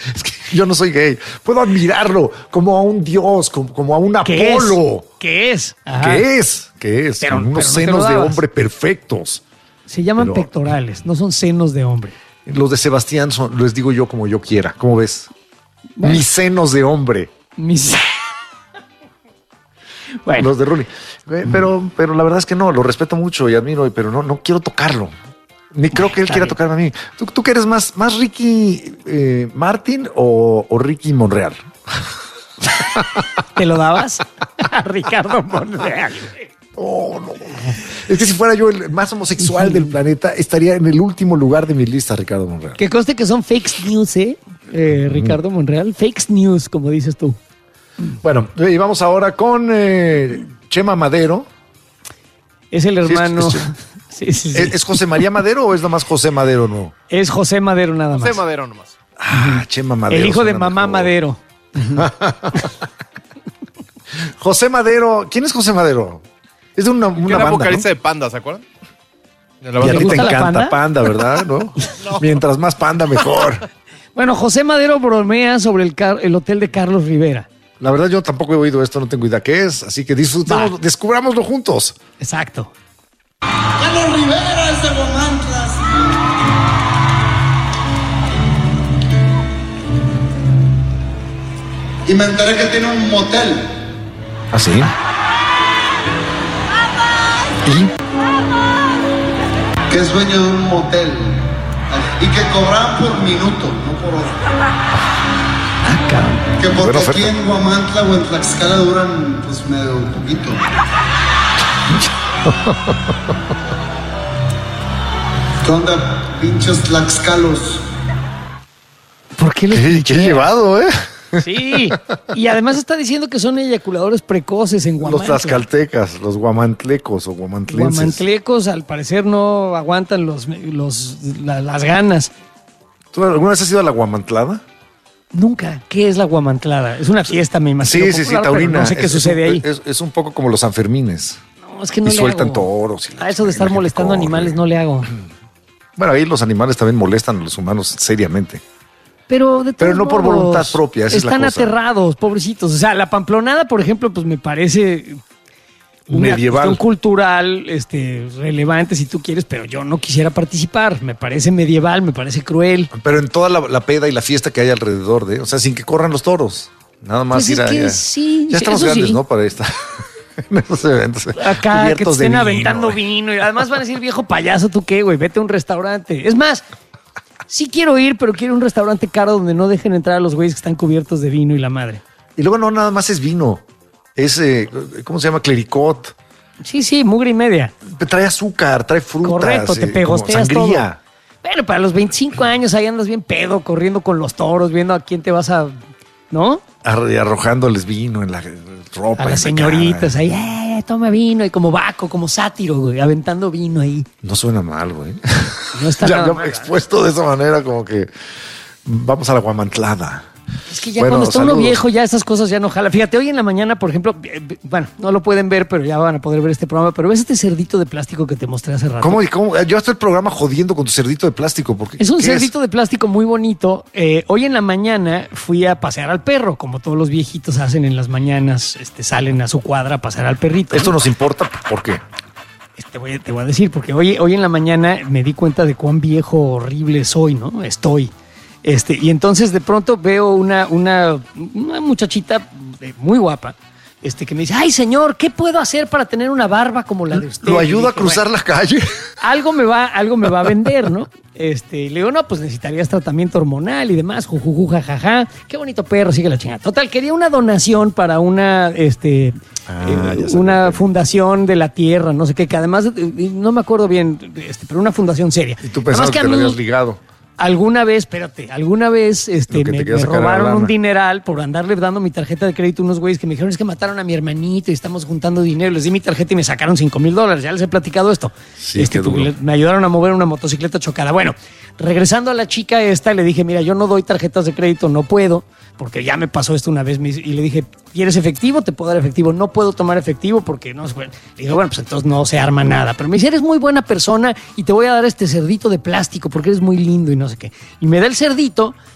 Es que yo no soy gay. Puedo admirarlo como a un dios, como a un Apolo. ¿Qué es? Ajá. ¿Qué es? Pero, Con unos no senos de hombre perfectos. Se llaman pectorales, no son senos de hombre. Los de Sebastián les digo yo como yo quiera. ¿Cómo ves? Bueno. Mis senos de hombre. Bueno. Los de Ruli. Pero la verdad es que no, lo respeto mucho y admiro, pero no quiero tocarlo. Ni creo que él quiera tocarme a mí. ¿Tú que eres más Ricky Martin o Ricky Monreal? ¿Te lo dabas? A Ricardo Monreal. Oh, no. Es que si fuera yo el más homosexual del planeta, estaría en el último lugar de mi lista, Ricardo Monreal. Que conste que son fake news, Ricardo Monreal. Fake news, como dices tú. Bueno, y vamos ahora con Chema Madero. Es el hermano. Sí. ¿Es José María Madero o es nada más José Madero, no? Es José Madero nada más. José Madero nomás. Chema Madero. El hijo de mamá mejor. Madero. José Madero. ¿Quién es José Madero? Es de una banda, vocalista, ¿no? De Panda, ¿se acuerdan? Y a ti te encanta Panda, ¿verdad? ¿No? Mientras más Panda, mejor. Bueno, José Madero bromea sobre el hotel de Carlos Rivera. La verdad, yo tampoco he oído esto, no tengo idea qué es, así que disfrutemos, descubrámoslo juntos. Exacto. Carlos Rivera es de Guamantla. Y me enteré que tiene un motel. ¿Ah, sí? ¿Y? Que es dueño de un motel. Y que cobran por minuto, no por hora. Que porque aquí en Guamantla o en Tlaxcala duran pues medio poquito. ¿Qué onda, pinches tlaxcalos? ¿Por qué ¿Qué llevado, Sí, y además está diciendo que son eyaculadores precoces en Guamantla. Los tlaxcaltecas, los guamantlecos o guamantlenses. Guamantlecos al parecer no aguantan las ganas. ¿Tú alguna vez has ido a la guamantlada? Nunca. ¿Qué es la guamantlada? Es una fiesta, me imagino. Sí, taurina. No sé qué sucede ahí. Es un poco como los Sanfermines. No, es que no y le sueltan hago. Toros. A eso de estar molestando animales no le hago. Bueno, ahí los animales también molestan a los humanos seriamente. Pero no por voluntad propia. Esa están es la cosa. Aterrados, pobrecitos. O sea, la pamplonada, por ejemplo, pues me parece una cuestión cultural relevante, si tú quieres, pero yo no quisiera participar. Me parece medieval, me parece cruel. Pero en toda la peda y la fiesta que hay alrededor o sea, sin que corran los toros. Nada más pues ir a... Sí, ya estamos grandes, sí. ¿No? Para estar en esos eventos. Acá que te estén aventando vino. Y además van a decir, viejo payaso, ¿tú qué, güey? Vete a un restaurante. Es más... Sí quiero ir, pero quiero un restaurante caro donde no dejen entrar a los güeyes que están cubiertos de vino y la madre. Y luego no nada más es vino. Es, ¿cómo se llama? Clericot. Sí, mugre y media. Trae azúcar, trae frutas. Correcto, te pegosteas todo. Sangría. Bueno, para los 25 años ahí andas bien pedo, corriendo con los toros, viendo a quién te vas a... ¿No? Arrojándoles vino en la ropa. A las señoritas ahí, toma vino. Y como Baco, como sátiro, güey, aventando vino ahí. No suena mal, güey. No está nada mal. Expuesto de esa manera, como que vamos a la guamantlada. Es que ya cuando está uno viejo, ya esas cosas ya no jala. Fíjate, hoy en la mañana, por ejemplo, bueno, no lo pueden ver, pero ya van a poder ver este programa, pero ves este cerdito de plástico que te mostré hace rato. ¿Cómo? Yo hasta el programa jodiendo con tu cerdito de plástico. Es un cerdito de plástico muy bonito. Hoy en la maña fui a pasear al perro, como todos los viejitos hacen en las mañanas, salen a su cuadra a pasear al perrito. ¿Esto nos importa? ¿Por qué? Te voy a decir, porque hoy en la mañana me di cuenta de cuán viejo horrible soy, ¿no? Estoy. Y entonces de pronto veo una muchachita muy guapa, que me dice, ay señor, ¿qué puedo hacer para tener una barba como la de usted? ¿Lo ayuda a cruzar la calle? Algo me va a vender, ¿no? Le digo, no, pues necesitarías tratamiento hormonal y demás, jujuju, jajaja. Qué bonito perro, sigue la chingada. Total, quería una donación para una fundación de la tierra, no sé qué, que además, no me acuerdo bien, pero una fundación seria. Y tú pensabas que te lo habías ligado. Alguna vez me robaron un dineral por andarle dando mi tarjeta de crédito a unos güeyes que me dijeron, es que mataron a mi hermanito y estamos juntando dinero. Les di mi tarjeta y me sacaron $5,000. Ya les he platicado esto. Sí, me ayudaron a mover una motocicleta chocada. Bueno, regresando a la chica le dije, mira, yo no doy tarjetas de crédito, no puedo, porque ya me pasó esto una vez. Y le dije, ¿quieres efectivo? Te puedo dar efectivo. No puedo tomar efectivo porque no. Le dije, bueno, pues entonces no se arma nada. Pero me dice, eres muy buena persona y te voy a dar este cerdito de plástico porque eres muy lindo y no sé qué. Y me da el cerdito